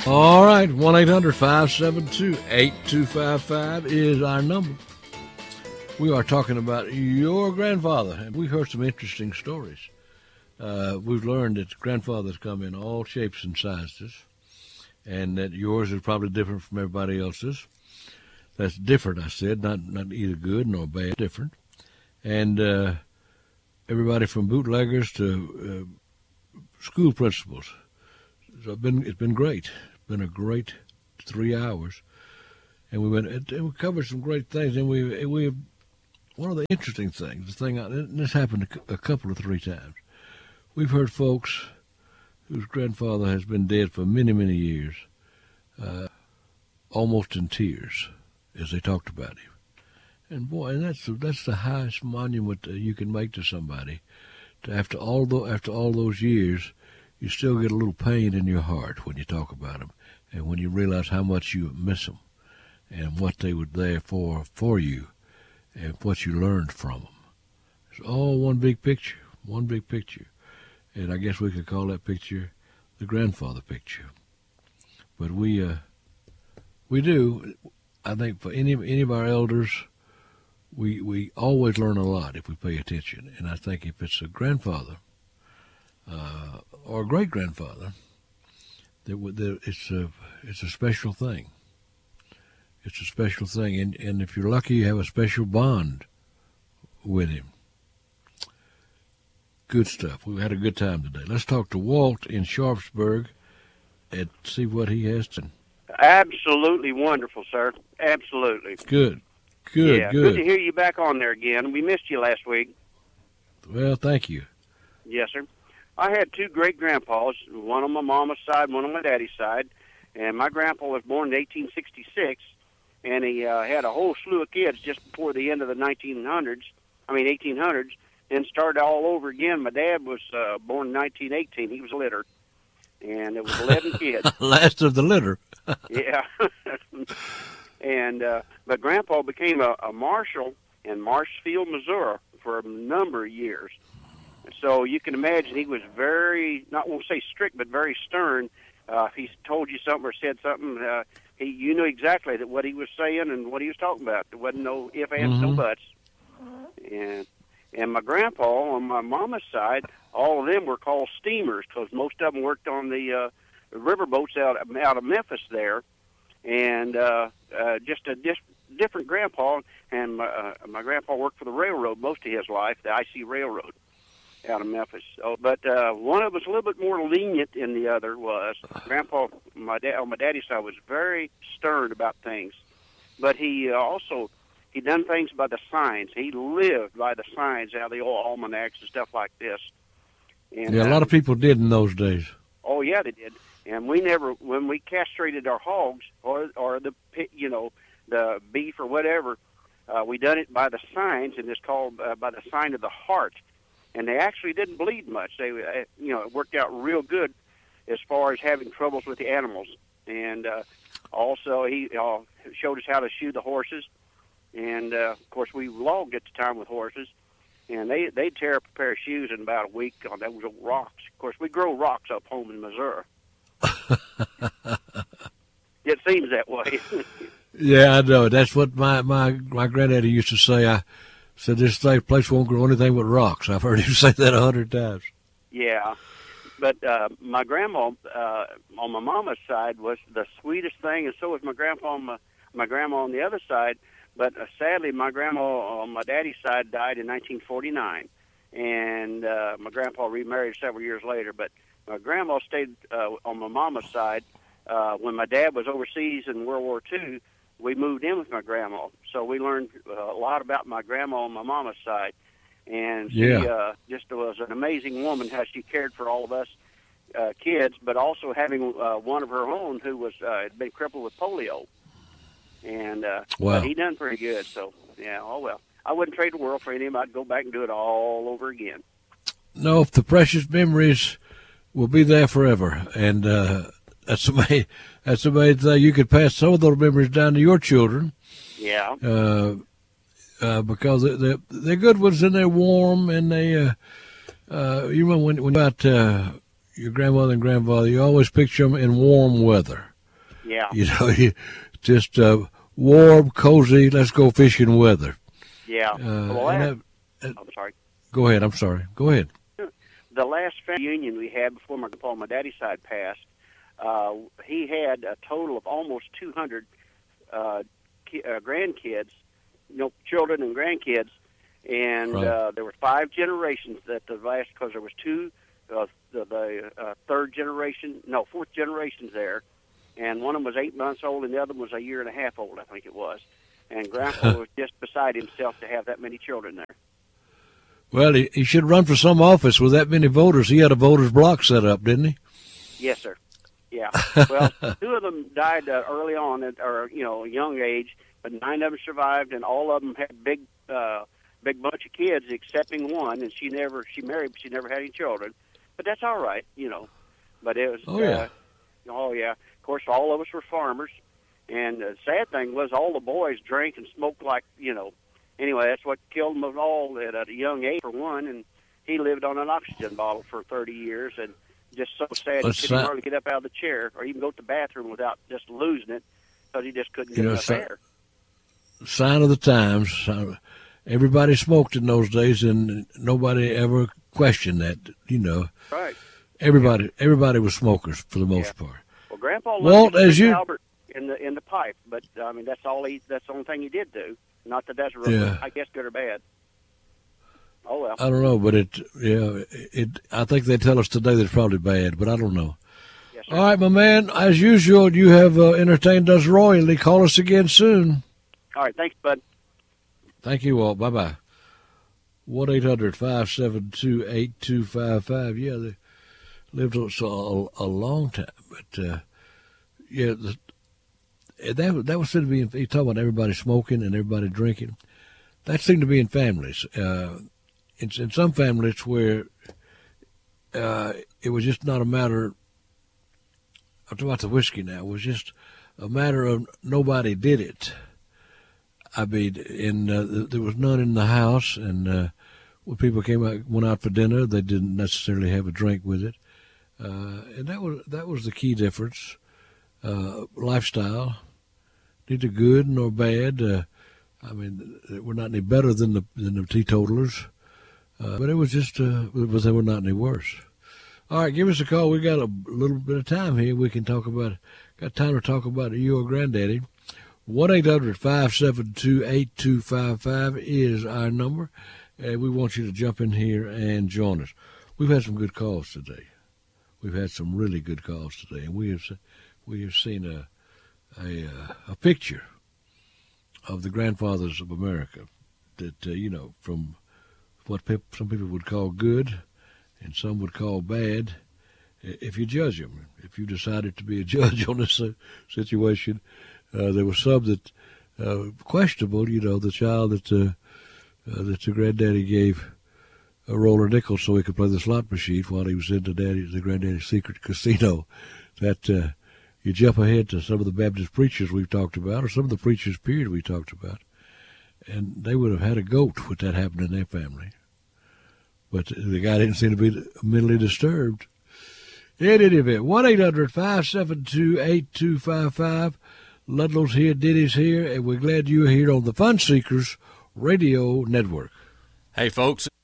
All right, 1-800-572-8255 is our number. We are talking about your grandfather, and we heard some interesting stories. We've learned that grandfathers come in all shapes and sizes, and that yours is probably different from everybody else's. That's different, I said, not either good nor bad, different. And everybody from bootleggers to school principals. So it's been great. It's been a great 3 hours, and we covered some great things. And we one of the interesting things, and this happened a couple of 3 times. We've heard folks whose grandfather has been dead for many, many years, almost in tears as they talked about him. And boy, and that's the highest monument you can make to somebody. After all those years, you still get a little pain in your heart when you talk about them, and when you realize how much you miss them, and what they were there for you, and what you learned from them. It's all one big picture. And I guess we could call that picture the grandfather picture. But we do, I think, for any of our elders, we always learn a lot if we pay attention. And I think if it's a grandfather or a great-grandfather, it's a special thing. It's a special thing. And if you're lucky, you have a special bond with him. Good stuff. We've had a good time today. Let's talk to Walt in Sharpsburg and see what he has to. Absolutely wonderful, sir. Absolutely. Good. Good to hear you back on there again. We missed you last week. Well, thank you. Yes, sir. I had 2 great-grandpas, one on my mama's side, one on my daddy's side. And my grandpa was born in 1866, and he had a whole slew of kids just before the end of the 1800s, and started all over again. My dad was born in 1918. He was litter, and it was 11 kids. Last of the litter. Yeah. And but Grandpa became a marshal in Marshfield, Missouri for a number of years. So you can imagine he was very, not won't say strict, but very stern. If he told you something or said something, you knew exactly that what he was saying and what he was talking about. There wasn't no ifs, ands, no buts. And my grandpa on my mama's side, all of them were called steamers because most of them worked on the river boats out of Memphis there. And just a different grandpa. And my grandpa worked for the railroad most of his life, the IC Railroad out of Memphis. But one of us a little bit more lenient than the other was. Grandpa, on my daddy's side, was very stern about things. But he done things by the signs. He lived by the signs out of the old almanacs and stuff like this. And, a lot of people did in those days. Oh, yeah, they did. And we never, when we castrated our hogs or the beef or whatever, we done it by the signs, and it's called by the sign of the heart. And they actually didn't bleed much. They, it worked out real good as far as having troubles with the animals. And also, he showed us how to shoe the horses. And of course, we logged at the time with horses, and they'd tear up a pair of shoes in about a week on those old rocks. Of course, we grow rocks up home in Missouri. It seems that way. Yeah, I know. That's what my granddaddy used to say. I said, this place won't grow anything but rocks. I've heard him say that 100 times. Yeah. But my grandma on my mama's side was the sweetest thing, and so was my grandpa on my grandma on the other side. But sadly, my grandma on my daddy's side died in 1949, and my grandpa remarried several years later. But my grandma stayed on my mama's side. When my dad was overseas in World War II, we moved in with my grandma. So we learned a lot about my grandma on my mama's side. And she just was an amazing woman, how she cared for all of us kids, but also having one of her own who was had been crippled with polio. And but he done pretty good. So, yeah, oh well. I wouldn't trade the world for him. I'd go back and do it all over again. No, the precious memories will be there forever. And that's amazing. That's amazing. You could pass some of those memories down to your children. Yeah. Because they're good ones and they're warm. And they, you remember when about your grandmother and grandfather, you always picture them in warm weather. Yeah. Just warm, cozy, let's go fishing weather. Yeah. I'm sorry. Go ahead. I'm sorry. Go ahead. The last family reunion we had before my grandpa on my daddy's side passed, he had a total of almost 200 grandkids, children and grandkids, and right. There were 5 generations at the last, because there was 2, fourth generations there, and one of them was 8 months old, and the other one was a year and a half old, I think it was. And Grandpa was just beside himself to have that many children there. Well, he should run for some office with that many voters. He had a voters block set up, didn't he? Yes, sir. Yeah. Well, 2 of them died early on, a young age, but 9 of them survived, and all of them had big bunch of kids, excepting one, and she married, but she never had any children. But that's all right, But it was. Oh yeah. Of course, all of us were farmers, and the sad thing was all the boys drank and smoked like. Anyway, that's what killed them all at a young age, for one, and he lived on an oxygen bottle for 30 years, and just so sad he couldn't hardly get up out of the chair or even go to the bathroom without just losing it, because he just couldn't get enough air. Sign of the times. Everybody smoked in those days, and nobody ever questioned that, Right. Everybody was smokers for the most part. Well, Grandpa Walt, loved Albert in the pipe, but I mean that's the only thing he did do. Not that that's really, I guess, good or bad. Oh well. I don't know, but I think they tell us today that it's probably bad, but I don't know. Yes, sir. All right, my man. As usual, you have entertained us royally. Call us again soon. All right, thanks, bud. Thank you, Walt. Bye bye. 1-800-572-8255. Yeah, they lived a long time, but that was said to be. He talking about everybody smoking and everybody drinking. That seemed to be in families. In some families where it was just not a matter. I'm talking about the whiskey now. It was just a matter of nobody did it. I mean, there was none in the house, and when people went out for dinner, they didn't necessarily have a drink with it, and that was the key difference. Lifestyle, neither good nor bad. I mean, we're not any better than the teetotalers, but it was just they were not any worse. All right, give us a call. We got a little bit of time here. We can got time to talk about your granddaddy. 1-800-572-8255 is our number, and we want you to jump in here and join us. We've had some good calls today. We've had some really good calls today, and we have seen a picture of the grandfathers of America that from what some people would call good and some would call bad. If you judge them, if you decided to be a judge on this situation. There was some that questionable. The child that the granddaddy gave a roller nickel so he could play the slot machine while he was in the granddaddy's secret casino. That you jump ahead to some of the Baptist preachers we've talked about, or some of the preachers period we talked about, and they would have had a goat with that happen in their family. But the guy didn't seem to be mentally disturbed. In any event, 1-800-572-8255. Ludlow's here, Diddy's here, and we're glad you're here on the Fun Seekers Radio Network. Hey, folks,